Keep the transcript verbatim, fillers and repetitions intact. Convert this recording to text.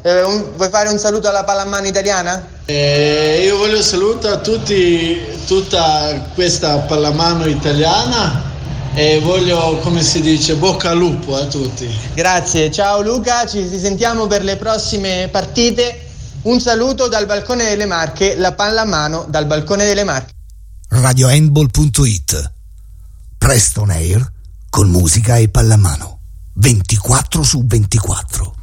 Eh, un, vuoi fare un saluto alla pallamano italiana? Eh, io voglio salutare a tutti, tutta questa pallamano italiana e voglio, come si dice, bocca al lupo a tutti. Grazie, ciao Luca, ci sentiamo per le prossime partite. Un saluto dal balcone delle Marche, la pallamano dal balcone delle Marche. radio handball punto it. Presto on air con musica e pallamano ventiquattro su ventiquattro.